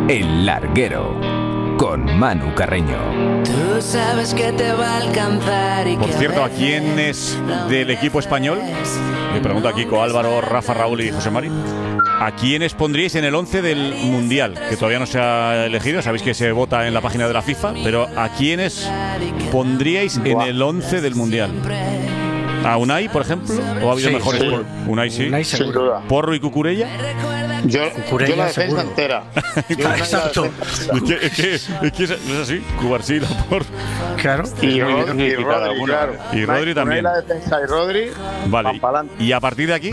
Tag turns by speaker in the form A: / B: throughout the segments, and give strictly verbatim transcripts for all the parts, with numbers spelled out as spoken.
A: El Larguero, con Manu Carreño.
B: Tú sabes que te va a alcanzar y
C: Por
B: que
C: cierto,
B: a
C: ¿a quién es del equipo español? Me pregunta Kiko, Álvaro, Rafa, Raúl y José Mari. ¿A quiénes pondríais en el once del Mundial? Que todavía no se ha elegido, sabéis que se vota en la página de la FIFA, pero ¿a quiénes pondríais en el once del Mundial? ¿A Unai, por ejemplo? ¿O ha habido
D: Sí,
C: mejores?
D: sí.
C: Por... Unai sí.
D: Unai
E: Sin
D: seguro.
E: duda.
C: ¿Porro y Cucurella?
E: Yo,
D: Curella,
E: yo la defensa
D: seguro.
E: entera. Yo
D: Exacto.
C: Es que, es que, es que es así, Cubarsí, Laporte.
D: Claro.
E: Y Rodri, y Rodri, claro.
C: Y Rodri
E: Unai
C: también.
E: la defensa y Rodri.
C: Vale,
E: van pa'lante.
C: y a partir de aquí,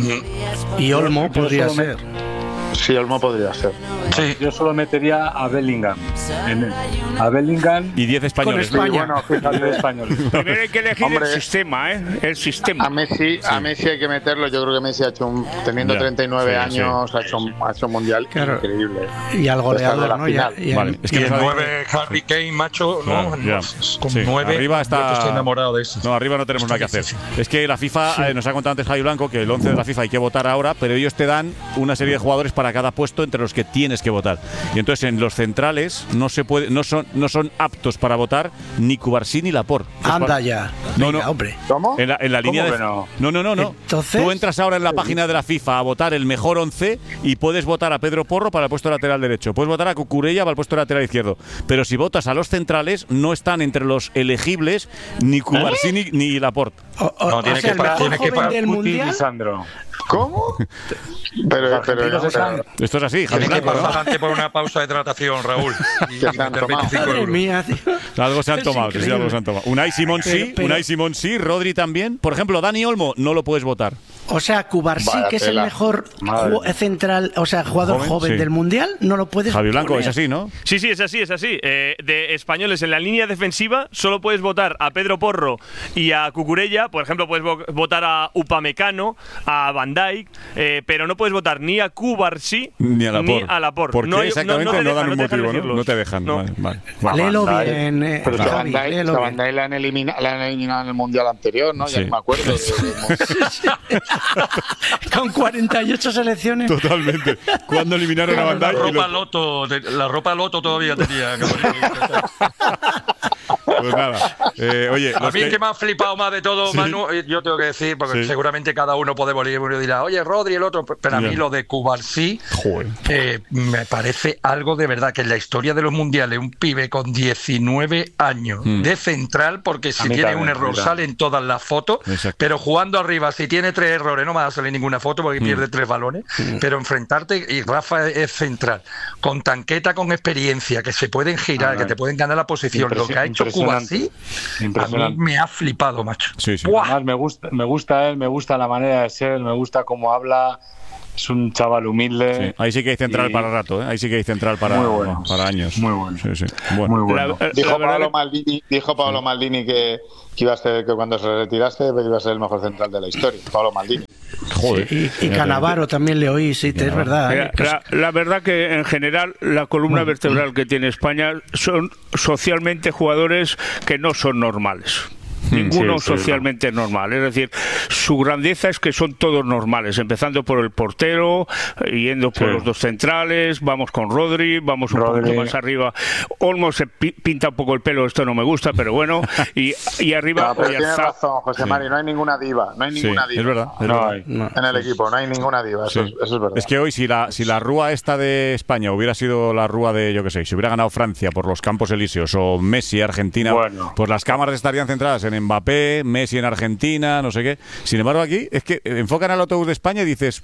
D: Y Olmo podría
F: solo me-
D: ser.
E: Sí, Olmo podría ser.
F: Sí. Yo solo metería a Bellingham. En- a Bellingham
C: y diez españoles.
D: Con España.
E: Bueno,
F: y
E: fíjate.
F: español.
G: Primero hay que elegir
E: Hombre.
G: el sistema, ¿eh? El sistema.
E: A Messi, a Messi hay que meterlo. Yo creo que Messi ha hecho un, teniendo
C: Ya,
E: treinta y nueve
C: sí,
E: años,
C: sí.
E: ha, hecho un, ha hecho un mundial
D: Claro.
E: increíble.
D: Y al
E: Esta
D: goleador,
E: de la
D: ¿no? Y a-
E: final.
D: y a-
C: Vale, es que
D: y
C: nos
D: a-
C: ha dicho-
H: nueve Harry Kane, macho,
C: Claro,
H: no,
C: ya.
H: con
C: Sí,
H: nueve.
C: arriba está-
H: yo estoy enamorado de eso.
C: No, arriba no tenemos nada que hacer. Es que la FIFA, eh, nos ha contado antes Javi Blanco que el once de la FIFA hay que votar ahora, pero ellos te dan una serie de jugadores para cada puesto entre los que tienes que votar. Y entonces en los centrales no se puede, no son, no son aptos para votar ni Cubarsí ni Laporte.
D: Anda ya.
C: No,
D: Venga,
C: no.
D: hombre.
E: ¿Cómo?
C: En la, en la
F: ¿Cómo
C: línea de
F: que no?
C: no, no, no, no.
D: Entonces-
C: Tú entras ahora en la página de la FIFA a votar el mejor once y puedes votar a Pedro Porro para el puesto lateral derecho. Puedes votar a Cucurella para el puesto lateral izquierdo. Pero si votas a los centrales, no están entre los elegibles ni Cubarsí ni, ni Laporte.
D: O, o-
H: No,
D: o
H: tiene
D: sea,
H: que
D: el
H: pa-
D: mejor
H: tiene que
D: joven
H: pa-
D: del
F: Putin y
D: mundial.
F: Sandro.
E: ¿Cómo? Pero,
F: Los
E: pero,
F: argentinos
E: pero,
F: están-
C: Esto es así, Javi
H: Tienes que
C: Blanco, ¿no?
H: pasar antes por una pausa de hidratación, Raúl. Y
E: Que se han
H: meter
E: tomado.
H: veinticinco
D: Madre
H: euros.
D: mía, tío.
C: Algo se han
D: Es
C: tomado, sí,
D: increíble.
C: algo se han tomado. Unai Simón sí,
D: Pero- pero-
C: Unai Simón sí, Rodri también. Por ejemplo, Dani Olmo no lo puedes votar.
D: O sea, Cubarsí,
E: Vaya
D: que es el
E: tela.
D: mejor
F: Madre.
D: ju- central, o sea, jugador
C: Joven,
D: joven,
C: sí.
D: del mundial, no lo puedes
C: Javi Blanco,
D: poner.
C: es así, ¿no?
G: Sí, sí, es así, es así. Eh, de españoles en la línea defensiva solo puedes votar a Pedro Porro y a Cucurella. Por ejemplo, puedes vo- votar a Upamecano, a Van Dijk, eh, pero no puedes votar ni a Cubarsí
C: Ni a Laporte.
G: Ni a Laporte.
C: ¿Por qué
G: No hay-
C: exactamente? No,
G: te dejan,
C: dan un
G: no te dejan
C: motivo, ¿no?
G: elegirlos.
C: No te dejan.
G: No.
C: Vale, vale, vale.
D: Léelo
E: Van Dijk.
D: bien, eh,
E: Pero si a
D: Javi,
E: Van Dijk-
D: léelo
E: si a
D: bien.
E: Van Dijk la han, elimina- la han eliminado en el mundial anterior, ¿no?
C: Sí.
E: Ya no me acuerdo.
D: Con cuarenta y ocho selecciones.
C: Totalmente. Cuando eliminaron a Van
H: La
C: Dijk y
H: ropa
C: lo-
H: loto, de- la ropa loto todavía tenía. que poner.
C: Pues nada. Eh, oye,
H: A
C: los
H: mí
C: que-
H: que me ha flipado más de todo,
C: Sí.
H: Manu, eh, yo tengo que decir, porque
C: Sí.
H: seguramente cada uno puede volver y dirá, oye, Rodri, el otro, pero a
C: Ya.
H: mí lo de Cubarsí
C: Joder.
H: eh, me parece algo de verdad, que en la historia de los mundiales, un pibe con diecinueve años
C: Mm.
H: de central, porque si
F: A mí
H: tiene
F: también,
H: un
F: a
H: error
F: mí también.
H: sale en todas las fotos,
C: Exacto.
H: pero jugando arriba, si tiene tres errores no me va a salir ninguna foto porque
C: Mm.
H: pierde tres balones, pero enfrentarte, y Rafa es central, con tanqueta, con experiencia, que se pueden girar,
F: Ah,
H: que te pueden ganar la posición, lo que ha hecho
F: impresionante.
H: Cubarsí, a mí
F: Impresionante.
H: me ha flipado, macho.
C: Sí, sí.
H: ¡Buah!
F: Además, me gusta, me gusta él, me gusta la manera de ser, me gusta cómo habla. Es un chaval humilde.
C: Sí. Ahí sí que hay central
F: Y-
C: para rato, ¿eh? Ahí sí que hay central para,
F: Muy bueno.
C: para años.
F: Muy bueno.
C: Sí, sí. Bueno.
F: Muy bueno.
G: La-
E: Dijo
G: la verdad
E: Paolo
G: que-
E: Maldini, dijo Paolo Maldini que, que iba a ser, que cuando se retirase iba a ser el mejor central de la historia. Paolo Maldini.
C: Joder.
D: Y, y Canavaro también le oí, sí, es verdad.
G: Mira,
D: eh, que es-
G: la, la verdad que en general la columna vertebral que tiene España son socialmente jugadores que no son normales. Ninguno
F: sí, sí,
G: socialmente normal. Es decir, su grandeza es que son todos normales, empezando por el portero, yendo por
F: Sí.
G: los dos centrales, vamos con Rodri, vamos un
F: Rodri.
G: poquito más arriba. Olmo se pi- pinta un poco el pelo, esto no me gusta, pero bueno. Y, y arriba,
E: No, pero tiene
G: Oyarzabal.
E: razón, José
C: Sí.
E: Mari, no hay ninguna diva. No hay
C: Sí,
E: ninguna diva.
C: es verdad. es
F: No
C: verdad.
F: hay.
D: no.
E: En el equipo, no hay ninguna diva. Eso,
C: Sí.
E: es, eso es verdad.
C: Es que hoy, si la, si la rúa esta de España hubiera sido la rúa de, yo qué sé, si hubiera ganado Francia por los Campos Elíseos o Messi, Argentina,
F: Bueno.
C: pues las cámaras estarían centradas en Mbappé, Messi en Argentina, no sé qué. Sin embargo, aquí es que enfocan al autobús de España y dices...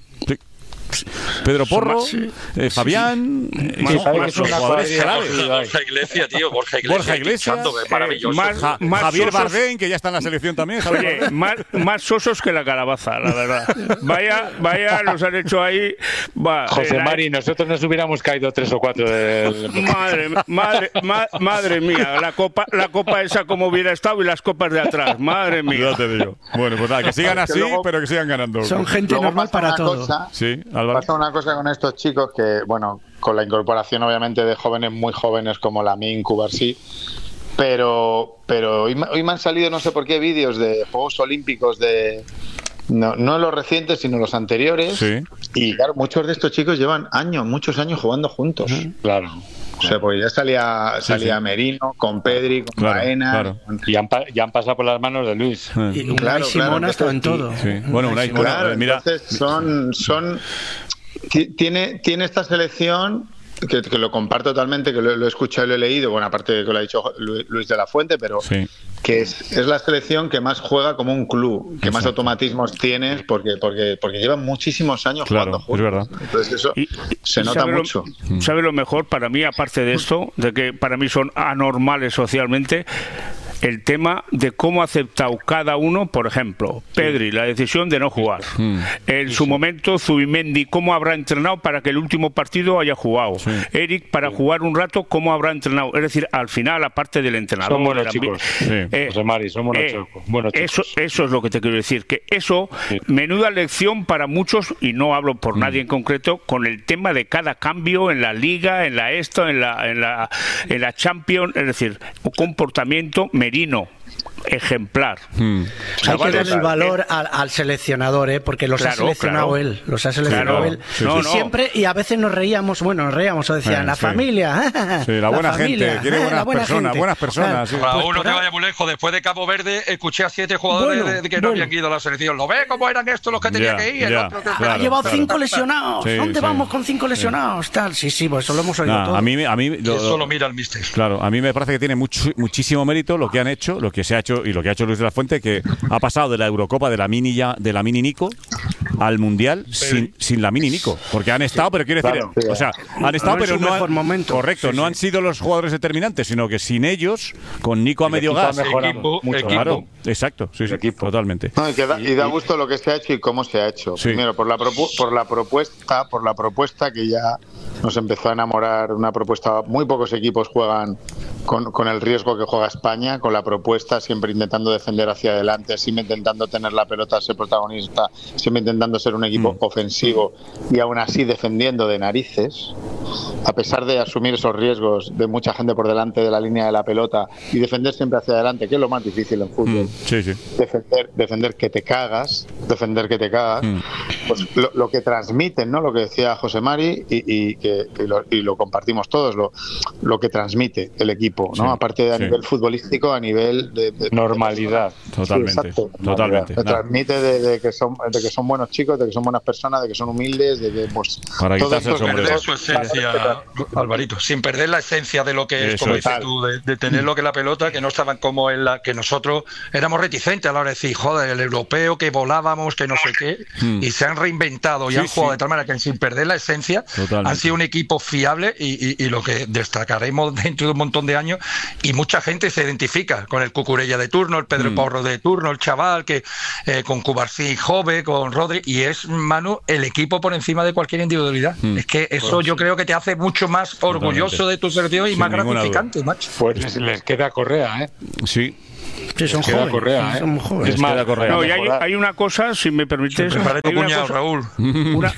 C: Pedro Porro,
D: Sí.
C: eh, Fabián, eh,
F: Sí,
C: son
F: sabe que
C: los
F: es una
C: jugadores
F: cuadrilla,
C: claves.
F: Borja-
H: Borja Iglesias, tío, Borja Iglesias.
C: Borja Iglesias,
H: pinchando, que es
G: eh,
H: maravilloso.
G: más-
C: Ja-
G: más
C: Javier
G: sosos-
C: Bardem, que ya está en la selección también. Javier
G: Oye,
C: Bardem.
G: más, más sosos que la calabaza, la verdad. Vaya, vaya, nos han hecho ahí. Va,
F: José
G: eh, la-
F: Mari, nosotros nos hubiéramos caído tres o cuatro del.
G: Madre, madre, ma- madre mía, la copa, la copa esa como hubiera estado y las copas de atrás, madre mía.
C: Ya te digo. Bueno, pues nada, que sigan
E: Que
C: así,
E: luego-
C: pero que sigan ganando.
D: Son gente
E: Luego
D: normal
E: pasa
D: para
E: una
D: todo.
E: cosa-
C: Sí, Álvaro.
E: Pasa una cosa con estos chicos que, bueno, con la incorporación obviamente de jóvenes muy jóvenes como Lamine, Cubarsí, pero, pero hoy, me- hoy me han salido no sé por qué vídeos de Juegos Olímpicos de, No, no los recientes, sino los anteriores.
C: Sí.
E: Y claro, muchos de estos chicos llevan años, muchos años jugando juntos.
F: Claro.
E: O sea, porque ya salía,
C: Sí,
E: salía
C: sí.
E: Merino, con Pedri, con
C: Claro,
E: Baena.
C: claro.
E: con-
F: Y han, pa- ya han pasado por las manos de Luis.
D: Y Unai
E: Claro,
D: Simón
E: claro,
D: ha estado en
E: entonces,
D: todo.
C: Sí. Bueno, Unai Simón,
E: Claro,
C: mira,
E: entonces son, son ti- tiene, tiene esta selección que, que lo comparto totalmente, que lo, lo he escuchado y lo he leído, bueno, aparte de que lo ha dicho Lu- Luis de la Fuente, pero
C: Sí.
E: que es, es la selección que más juega como un club, que más
C: Exacto.
E: automatismos tienes, porque, porque, porque llevan muchísimos años
C: Claro,
E: jugando juntos.
C: es verdad.
E: Entonces eso
I: Y-
E: se
I: y
E: nota
I: sabe lo-
E: mucho.
I: ¿Sabe lo mejor para mí, aparte de esto, de que para mí son anormales socialmente? El tema de cómo ha aceptado cada uno, por ejemplo, Pedri, la decisión de no jugar. En su momento, Zubimendi, cómo habrá entrenado para que el último partido haya jugado. Eric, para jugar un rato, cómo habrá entrenado. Es decir, al final, aparte del entrenador...
F: Son buenos
I: del ambi-
F: chicos.
I: Eh,
F: José Mari, son buenos
I: eh,
F: chicos. Buenos
I: eso,
F: chicos.
I: eso es lo que te quiero decir, que eso,
F: Sí.
I: menuda lección para muchos, y no hablo por nadie en concreto, con el tema de cada cambio en la Liga, en la esto, en la, en la, en la Champions, es decir, un comportamiento Merino. Ejemplar.
C: Mm.
D: Hay que
I: Chavales,
D: darle el
I: eh,
D: valor al, al seleccionador, ¿eh? Porque los
I: Claro,
D: ha seleccionado
I: claro.
D: él. Los ha seleccionado
I: Claro.
D: él.
I: Sí,
D: y
I: sí, sí.
D: siempre, y a veces nos reíamos, bueno, nos reíamos o decían,
C: Eh,
D: la
C: sí.
D: familia.
C: Sí, la buena
D: familia,
C: gente, quiere
D: eh,
C: buenas
D: la buena
C: personas,
D: gente.
C: buenas personas, sí.
H: Raúl,
D: Pues
H: no
D: por
H: te
D: ahí-
H: vayas muy lejos. Después de Cabo Verde, escuché a siete jugadores
D: Bueno,
H: de, que no
D: bueno.
H: habían ido a la selección. ¿Lo ves cómo eran estos los que tenían
C: Ya,
H: que ir? El
C: ya.
H: otro que-
D: Ha
C: Claro,
D: llevado
C: claro.
D: cinco lesionados.
C: Sí,
D: ¿Dónde
C: sí.
D: vamos con cinco lesionados? Tal. Sí, sí, pues eso lo hemos oído
C: Nah,
D: todo.
C: a mí, a mí lo-
H: Eso lo mira el míster.
C: Claro, a mí me parece que tiene mucho, muchísimo mérito lo que han hecho, lo que se ha hecho y lo que ha hecho Luis de la Fuente, que ha pasado de la Eurocopa de la mini ya, de la mini Nico al Mundial sin, sin la mini Nico, porque han estado, pero quiero decir,
E: Claro, sí.
C: o sea, han estado,
D: No en
C: pero
D: su
C: no
D: mejor
C: han,
D: momento.
C: correcto,
D: Sí,
C: no
D: sí.
C: han sido los jugadores determinantes, sino que sin ellos, con Nico a
F: El
C: medio
F: equipo ha
C: gas,
F: mejorado
H: Equipo,
F: mucho.
H: equipo.
C: claro, exacto, sí, sí,
F: equipo.
C: totalmente.
E: No, y, que da, y da gusto lo que se ha hecho y cómo se ha hecho.
C: Sí.
E: Primero, por la, propu- por la propuesta, por la propuesta que ya nos empezó a enamorar, una propuesta, muy pocos equipos juegan con, con el riesgo que juega España, con la propuesta, siempre intentando defender hacia adelante, siempre intentando tener la pelota, ser protagonista, siempre intentando ser un equipo
C: Mm.
E: ofensivo y aún así defendiendo de narices, a pesar de asumir esos riesgos de mucha gente por delante de la línea de la pelota y defender siempre hacia adelante, que es lo más difícil en fútbol.
C: Mm, sí, sí.
E: Defender, defender que te cagas, defender que te cagas,
C: Mm.
E: pues lo, lo que transmiten, ¿no? Lo que decía José Mari y, y que y lo, y lo compartimos todos, lo, lo que transmite el equipo, ¿no?
C: Sí,
E: Aparte de a
C: sí.
E: nivel futbolístico, a nivel de, de-
F: Normalidad.
C: Totalmente,
E: Sí, exacto,
C: totalmente.
E: Te
C: Nada.
E: transmite de, de que son, de que son buenos chicos, de que son buenas personas, de que son humildes, de que pues
C: Para
E: todo
C: quitarse el
E: esto-
C: sombrero.
H: Perder su esencia, Alvarito, sin perder la esencia de lo que es,
C: Eso
H: como
C: es.
H: dices tú, de, de tener lo que es la pelota, que no estaban como en la que nosotros éramos reticentes a la hora de decir, joder, el europeo, que volábamos, que no sé qué,
C: Mm.
H: y se han reinventado y
C: Sí,
H: han jugado
C: sí.
H: de tal manera que sin perder la esencia
C: Totalmente.
H: han sido un equipo fiable y, y- y lo que destacaremos dentro de un montón de años, y mucha gente se identifica con el Cucurella de turno, el Pedro
C: Mm.
H: Porro de turno, el chaval, que eh, con Cubarsí Jove, con Rodri, y es, Manu, el equipo por encima de cualquier individualidad.
C: Mm.
H: Es que eso yo creo que te hace mucho más orgulloso de tu selección y
C: Sin
H: más
C: ninguna
H: gratificante, macho.
F: Pues les, les queda Correa, ¿eh?
C: Sí.
D: Sí, son
F: queda
D: jóvenes.
F: Correa,
D: sí,
F: ¿eh?
D: son muy jóvenes.
F: Es más,
C: queda Correa.
I: No, y hay,
F: mejorar.
I: hay una cosa, si me permites.
H: Prepara tu
I: hay una
H: cuñado,
I: cosa-
H: Raúl.
I: Una-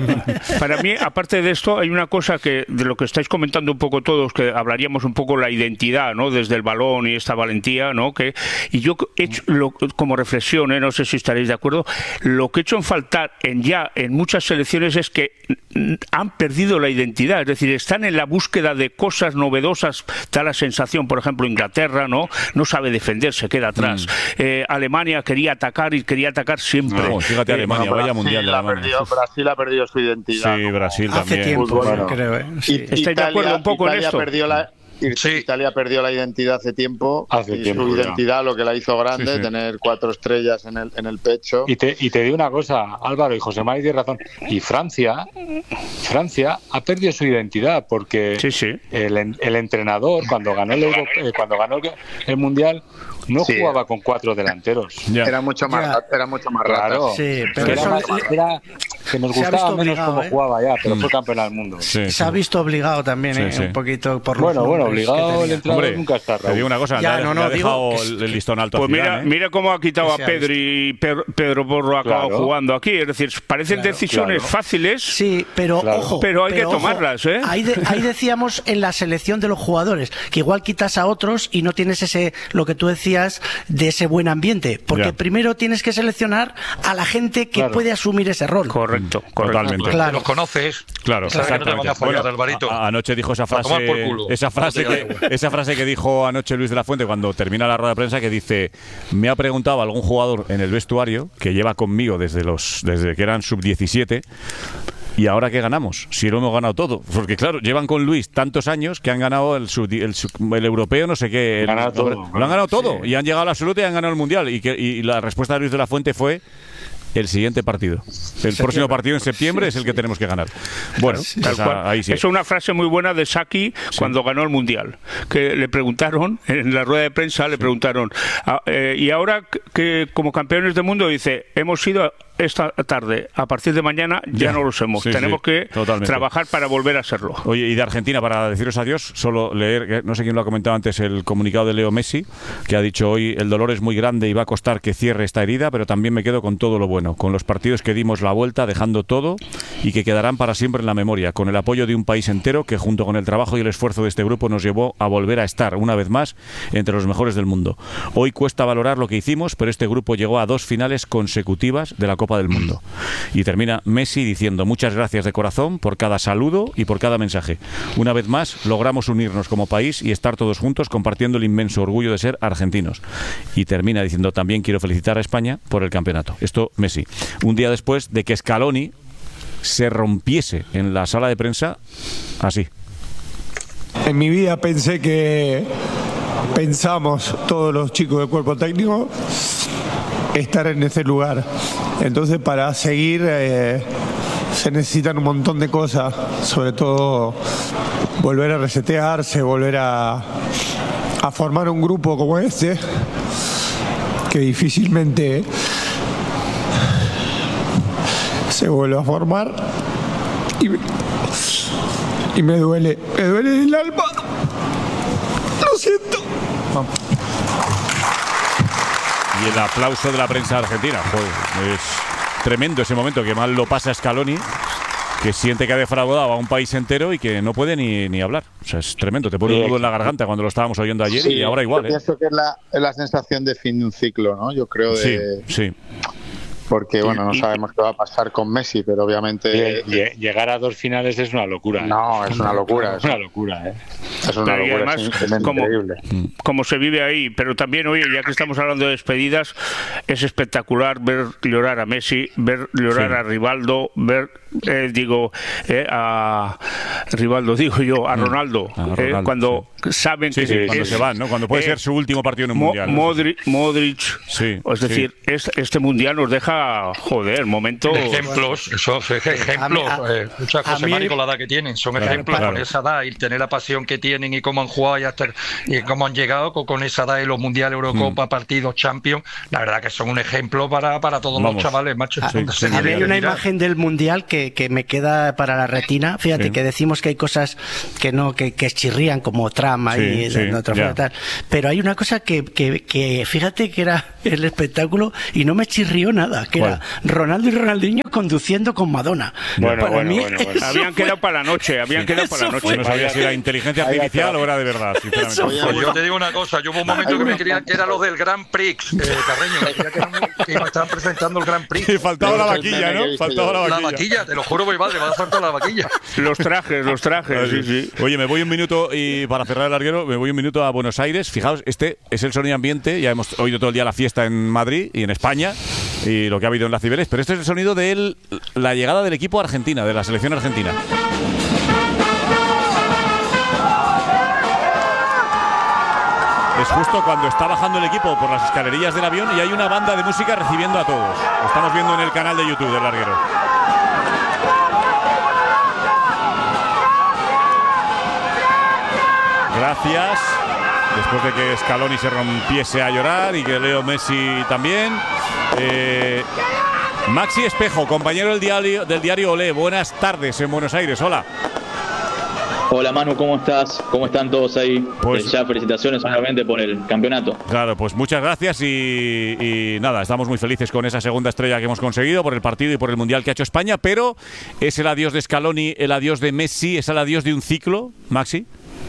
I: para mí, aparte de esto, hay una cosa que de lo que estáis comentando un poco todos, que hablaríamos un poco la identidad, ¿no? Desde el balón y esta valentía, ¿no? Que y yo he hecho lo- como reflexión, ¿eh? No sé si estaréis de acuerdo, lo que he hecho en faltar en ya en muchas selecciones es que mm, han perdido la identidad, es decir, están en la búsqueda de cosas novedosas, da la sensación, por ejemplo, Inglaterra, ¿no? No sabe defender, se queda atrás. Eh, Alemania quería atacar y quería atacar siempre.
C: No, fíjate,
I: Eh,
C: Alemania,
E: Bueno,
C: vaya
E: Brasil
C: mundial de
E: ha
C: Alemania.
E: perdido- Brasil ha perdido su identidad.
C: Sí,
E: como-
C: Brasil
D: Hace
C: también.
D: tiempo,
E: Fútbol,
D: yo
E: no.
D: creo. ¿eh?
E: Y-
D: Sí.
I: ¿Estáis de acuerdo un poco en
E: Italia
I: esto?
E: Perdió la,
H: Sí.
E: Italia perdió la identidad hace tiempo.
F: Hace
E: y
F: tiempo
E: su
F: ya.
E: identidad lo que la hizo grande,
C: Sí, sí.
E: tener cuatro estrellas en el, en el pecho.
F: Y te, y te digo una cosa, Álvaro y José Mari tiene razón. Y Francia, Francia ha perdido su identidad porque
I: Sí, sí.
F: El, en- el entrenador cuando ganó el Euro- eh, cuando ganó el, el mundial no
E: Sí.
F: jugaba con cuatro delanteros.
C: Ya.
E: Era mucho más,
D: Ya.
E: era mucho más
F: Claro.
E: rata.
D: Sí, pero
F: era,
D: eso-
F: más- era- que nos
D: Se ha
F: gustaba
D: visto
F: menos
D: obligado,
F: cómo
D: ¿eh?
F: jugaba ya, pero
C: Mm.
F: fue campeón del mundo.
C: Sí,
D: Se
C: sí.
D: ha visto obligado también,
C: Sí,
D: ¿eh?
C: sí.
D: Un poquito por los
F: Bueno, bueno,
D: nombres que
F: obligado el
D: tenía.
F: entrenador
C: Hombre,
F: nunca está,
C: te
F: Raúl.
C: digo una cosa,
D: Ya,
C: le ha,
D: no,
C: le ha
D: no, digo
C: dejado
D: que
C: el,
D: sí.
C: el listón alto
I: Pues
C: a
I: mira,
C: Zidane, ¿eh?
I: mira cómo ha quitado
D: Que
I: a
D: se ha
I: Pedro y Pedro, Pedro Porro ha acabado
F: Claro.
I: jugando aquí. Es decir, parecen
D: Claro,
I: decisiones
F: claro.
I: fáciles.
D: Sí, pero
F: Claro.
D: ojo.
I: Pero hay que
D: ojo,
I: tomarlas, ¿eh?
D: Ahí, de- ahí decíamos en la selección de los jugadores que igual quitas a otros y no tienes ese, lo que tú decías, de ese buen ambiente. Porque
C: Ya.
D: primero tienes que seleccionar a la gente que
F: Claro.
D: puede asumir ese rol.
I: Correcto, correcto.
C: Totalmente.
D: Claro.
H: Los conoces.
C: Claro,
H: Sabes que no te van
C: exactamente.
H: a fallar,
C: Bueno,
H: Alvarito.
C: a- anoche dijo esa
H: A tomar
C: frase,
H: por culo.
C: esa frase
H: No te
C: que,
H: digo.
C: esa frase que dijo anoche Luis de la Fuente cuando termina la rueda de prensa, que dice: me ha preguntado algún jugador en el vestuario que lleva conmigo desde los desde que eran sub diecisiete. ¿Y ahora qué ganamos? Si lo hemos ganado todo. Porque claro, llevan con Luis tantos años que han ganado el, sub- el, sub- el europeo, no sé qué. el-
F: Ganado todo,
C: lo han
F: claro.
C: ganado todo. Y han llegado al absoluto y han ganado el mundial. Y, que, y la respuesta de Luis de la Fuente fue: el siguiente partido. El próximo partido en septiembre es el que tenemos que ganar. Bueno,
I: Tal
C: esa-
I: cual.
C: ahí sí.
I: Es una frase muy buena de Saki cuando ganó el Mundial, que le preguntaron, en la rueda de prensa le preguntaron, "Ah, eh, y ahora que como campeones del mundo", dice, "hemos sido esta tarde, a partir de mañana ya,
C: Ya.
I: no lo somos,
C: Sí,
I: tenemos
C: sí,
I: que
C: totalmente.
I: trabajar para volver a serlo".
C: Oye, y de Argentina, para deciros adiós, solo leer, que no sé quién lo ha comentado antes, el comunicado de Leo Messi, que ha dicho hoy: el dolor es muy grande y va a costar que cierre esta herida, pero también me quedo con todo lo bueno, con los partidos que dimos la vuelta, dejando todo y que quedarán para siempre en la memoria, con el apoyo de un país entero que junto con el trabajo y el esfuerzo de este grupo nos llevó a volver a estar, una vez más, entre los mejores del mundo. Hoy cuesta valorar lo que hicimos, pero este grupo llegó a dos finales consecutivas de la Copa del Mundo. Y termina Messi diciendo: muchas gracias de corazón por cada saludo y por cada mensaje. Una vez más logramos unirnos como país y estar todos juntos compartiendo el inmenso orgullo de ser argentinos. Y termina diciendo: también quiero felicitar a España por el campeonato. Esto Messi. Un día después de que Scaloni se rompiese en la sala de prensa así.
J: En mi vida pensé que pensamos todos los chicos del cuerpo técnico estar en ese lugar. Entonces, para seguir eh, se necesitan un montón de cosas, sobre todo volver a resetearse, volver a, a formar un grupo como este, que difícilmente se vuelve a formar. Y, y me duele, me duele el alma. Lo siento.
C: Y el aplauso de la prensa argentina. Joder, es tremendo ese momento, que mal lo pasa Scaloni, que siente que ha defraudado a un país entero y que no puede ni, ni hablar. O sea, es tremendo, te pone un nudo en la garganta cuando lo estábamos oyendo ayer.
E: Sí,
C: y ahora igual,
E: yo
C: ¿eh?
E: pienso que es la, es la sensación de fin de un ciclo, ¿no? Yo creo
C: Sí,
E: de...
C: sí.
E: Porque, bueno, no sabemos qué va a pasar con Messi, pero obviamente...
F: Lle- Llegar a dos finales es una locura. ¿eh?
E: No, es una locura.
F: Es una locura, ¿eh?
E: Es una
I: Pero y
E: locura,
I: además,
E: es in-
I: como,
E: increíble.
I: como se vive ahí, pero también, oye, ya que estamos hablando de despedidas, es espectacular ver llorar a Messi, ver llorar
C: Sí.
I: a Rivaldo, ver, eh, digo, eh, a Rivaldo, digo yo, a Ronaldo,
C: A
I: eh,
C: Ronaldo,
I: cuando saben
C: Sí,
I: que
C: sí,
I: es-
C: cuando se van, ¿no? Cuando puede
I: eh,
C: ser su último partido en un
I: Mo-
C: mundial. ¿no?
I: Modric, Modric,
C: Sí,
I: es
C: sí.
I: decir, es- este mundial nos deja, joder, momentos...
H: Ejemplos, esos ejemplos,
D: A mí- a-
H: eh, escucha,
D: a
H: José
D: mí-
H: Mari, con la edad que tienen, son
C: Claro,
H: ejemplos
C: claro.
H: con esa edad y tener la pasión que tienen y cómo han jugado y, hasta, y cómo han llegado con, con esa edad en los mundiales, Eurocopa, partidos, Champions. La verdad que son un ejemplo para, para todos
C: Vamos.
H: los chavales, macho.
C: Sí,
H: Se
C: sí,
D: A mí
H: debería
D: hay una
H: de mirar.
D: imagen del Mundial que, que me queda para la retina. Fíjate
C: Sí.
D: que decimos que hay cosas que no que, que chirrían, como trama
C: Sí,
D: y
C: sí,
D: de otra forma
C: ya.
D: tal. Pero hay una cosa que, que, que fíjate que era el espectáculo y no me chirrió nada, que
C: ¿Cuál?
D: era Ronaldo y Ronaldinho conduciendo con Madonna.
F: Bueno,
D: Para
F: bueno,
D: mí
F: bueno, bueno.
D: eso
I: Habían
D: fue-
I: quedado para la noche, habían quedado para la
D: Eso
I: noche.
D: fue-
C: No sabía si era inteligencia
F: Ahí va
C: artificial
F: todo.
C: o era de verdad, sinceramente.
D: Eso
H: Pues yo te digo una cosa, yo hubo un momento que me creían que era los del Grand Prix, eh, Carreño, me creía que, eran- que me estaban presentando el Grand Prix.
C: Y faltaba la
E: Ese
C: vaquilla,
E: meme que
C: ¿no?
E: he visto
C: Faltaba
E: yo.
C: la
H: La
C: vaquilla.
H: vaquilla, te lo juro, mi madre, me va a faltar la vaquilla.
I: Los trajes, los trajes, sí, sí.
C: Oye, me voy un minuto y para cerrar el larguero, me voy un minuto a Buenos Aires. Fijaos, este es el sonido ambiente. Ya hemos oído todo el día la fiesta en Madrid y en España y lo que ha habido en las Cibeles, pero este es el sonido de el- la llegada del equipo argentina, de la selección argentina. Es justo cuando está bajando el equipo por las escalerillas del avión y hay una banda de música recibiendo a todos. Lo estamos viendo en el canal de YouTube del larguero. Gracias. Después de que Scaloni se rompiese a llorar y que Leo Messi también. Eh, Maxi Espejo, compañero del diario, del diario Olé. Buenas tardes en Buenos Aires. Hola.
K: Hola Manu, ¿cómo estás? ¿Cómo están todos ahí? Pues, ya felicitaciones obviamente por el campeonato.
C: Claro, pues muchas gracias y, y nada, estamos muy felices con esa segunda estrella que hemos conseguido por el partido y por el Mundial que ha hecho España, pero ¿es el adiós de Scaloni, el adiós de Messi, es el adiós de un ciclo, Maxi?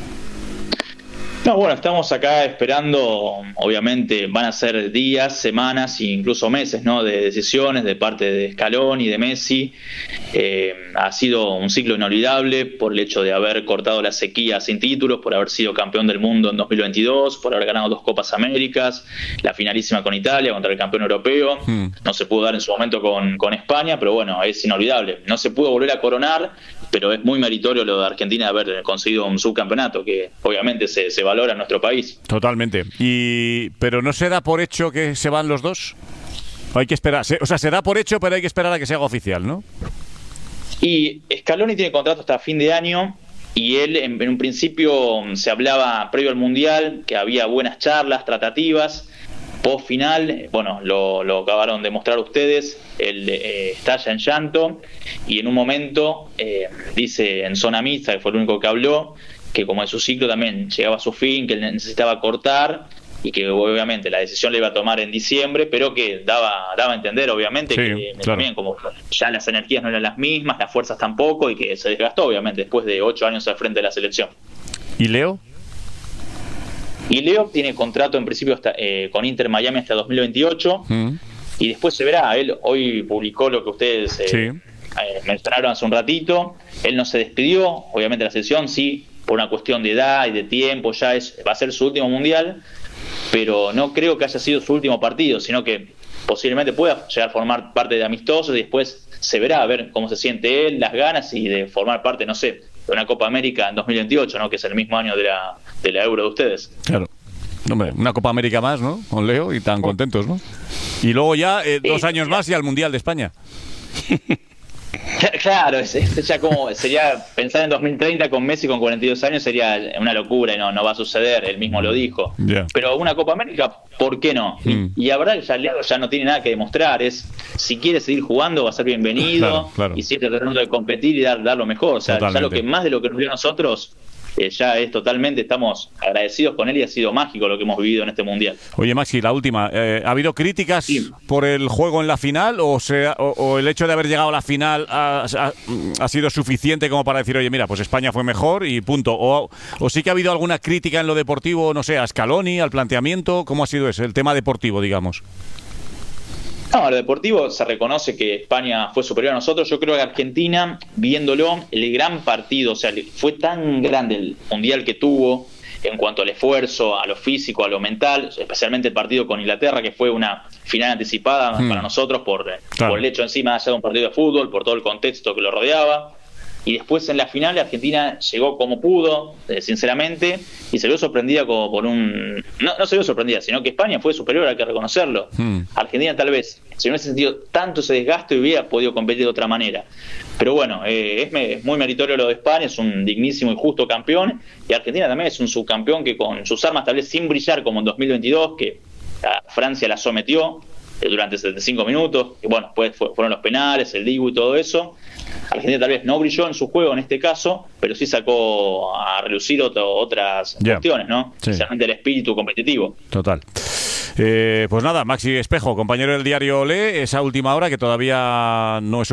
K: No, bueno, estamos acá esperando, obviamente van a ser días, semanas e incluso meses, ¿no? De decisiones de parte de Scaloni y de Messi. Eh, ha sido un ciclo inolvidable por el hecho de haber cortado la sequía sin títulos, por haber sido campeón del mundo en dos mil veintidós, por haber ganado dos Copas Américas, la finalísima con Italia contra el campeón europeo. Hmm. No se pudo dar en su momento con, con España, pero bueno, es inolvidable. No se pudo volver a coronar, pero es muy meritorio lo de Argentina haber conseguido un subcampeonato, que obviamente se, se valora en nuestro país.
C: Totalmente. Y pero no se da por hecho que se van los dos. Hay que esperar. O sea, se da por hecho, pero hay que esperar a que se haga oficial, ¿no?
K: Y Scaloni tiene contrato hasta fin de año y él en, en un principio se hablaba previo al Mundial que había buenas charlas, tratativas. Post final, bueno, lo, lo acabaron de mostrar ustedes, él eh, estalla en llanto y en un momento eh, dice en zona mixta, que fue el único que habló, que como en su ciclo también llegaba a su fin, que él necesitaba cortar y que obviamente la decisión la iba a tomar en diciembre, pero que daba daba a entender obviamente sí, que claro. También como ya las energías no eran las mismas, las fuerzas tampoco, y que se desgastó obviamente después de ocho años al frente de la selección.
C: ¿Y Leo?
K: Y Leo tiene contrato en principio hasta, eh, con Inter Miami hasta dos mil veintiocho mm. y después se verá. Él hoy publicó lo que ustedes eh, sí. eh, mencionaron hace un ratito. Él no se despidió, obviamente la selección sí, por una cuestión de edad y de tiempo, ya es va a ser su último mundial, pero no creo que haya sido su último partido, sino que posiblemente pueda llegar a formar parte de amistosos y después se verá a ver cómo se siente él, las ganas y de formar parte, no sé, de una Copa América en dos mil veintiocho, ¿no? Que es el mismo año de la de la Euro de ustedes.
C: Claro. Hombre, una Copa América más, ¿no? Con Leo y tan contentos, ¿no? Y luego ya eh, dos años más y al Mundial de España.
K: Claro, es, es ya como sería pensar en dos mil treinta con Messi con cuarenta y dos años sería una locura y no, no va a suceder, él mismo lo dijo. Yeah. Pero una Copa América, ¿por qué no? Mm. Y, y la verdad que ya Leo ya no tiene nada que demostrar, es si quiere seguir jugando va a ser bienvenido, claro, claro. Y siempre tratando de competir y dar, dar lo mejor, o sea, totalmente. Ya lo que más de lo que nos dio a nosotros Eh, ya es totalmente, estamos agradecidos con él y ha sido mágico lo que hemos vivido en este Mundial.
C: Oye Maxi, la última, eh, ¿ha habido críticas sí. por el juego en la final o, sea, o, o el hecho de haber llegado a la final ha, ha, ha sido suficiente como para decir, oye mira, pues España fue mejor y punto? O, o sí que ha habido alguna crítica en lo deportivo, no sé, a Scaloni, al planteamiento? ¿Cómo ha sido ese, el tema deportivo, digamos?
K: No, lo deportivo se reconoce que España fue superior a nosotros. Yo creo que Argentina, viéndolo, el gran partido, o sea, fue tan grande el mundial que tuvo en cuanto al esfuerzo, a lo físico, a lo mental, especialmente el partido con Inglaterra, que fue una final anticipada hmm. para nosotros por, claro. por el hecho encima de allá de un partido de fútbol, por todo el contexto que lo rodeaba. Y después en la final Argentina llegó como pudo, eh, sinceramente, y se vio sorprendida como por un... No, no se vio sorprendida, sino que España fue superior, hay que reconocerlo. Hmm. Argentina tal vez, si no hubiese sentido tanto ese desgaste, hubiera podido competir de otra manera. Pero bueno, eh, es, es muy meritorio lo de España, es un dignísimo y justo campeón, y Argentina también es un subcampeón que con sus armas tal vez sin brillar como en dos mil veintidós, que a Francia la sometió eh, durante setenta y cinco minutos, y bueno, después fue, fueron los penales, el Dibu y todo eso. Argentina tal vez no brilló en su juego en este caso, pero sí sacó a relucir otro, otras yeah. cuestiones, ¿no? Sí. Especialmente el espíritu competitivo.
C: Total. Eh, pues nada, Maxi Espejo, compañero del diario Olé, esa última hora que todavía no es